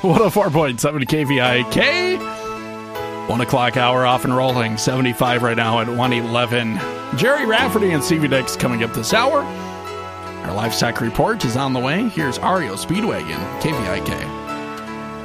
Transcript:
104.7 KVIK. 1 o'clock hour off and rolling. 75 right now at 111. Jerry Rafferty and Stevie Nicks coming up this hour. Our livestock report is on the way. Here's Ario Speedwagon, KVIK.